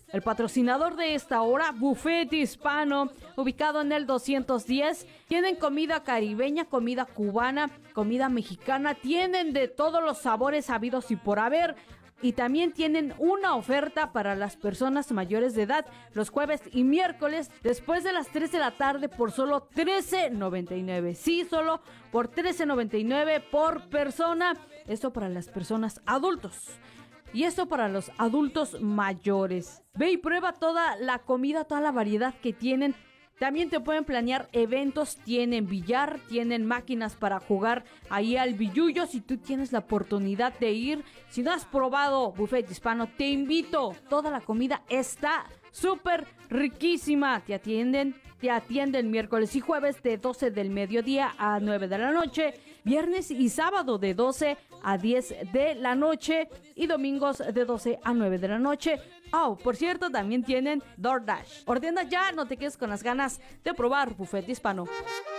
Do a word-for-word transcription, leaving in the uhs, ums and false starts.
El patrocinador de esta hora, Buffet Hispano, ubicado en el doscientos diez. Tienen comida caribeña, comida cubana, comida mexicana. Tienen de todos los sabores habidos y por haber. Y también tienen una oferta para las personas mayores de edad los jueves y miércoles después de las tres de la tarde por solo trece noventa y nueve. Sí, solo por trece noventa y nueve por persona. Esto para las personas adultos. Y esto para los adultos mayores. Ve y prueba toda la comida, toda la variedad que tienen. También te pueden planear eventos, tienen billar, tienen máquinas para jugar ahí al billullo. Si tú tienes la oportunidad de ir, si no has probado Buffet Hispano, te invito. Toda la comida está súper riquísima. Te atienden, te atienden miércoles y jueves de doce del mediodía a nueve de la noche, viernes y sábado de doce a diez de la noche y domingos de doce a nueve de la noche. Oh, por cierto, también tienen DoorDash. Ordena ya, no te quedes con las ganas de probar Buffet Hispano.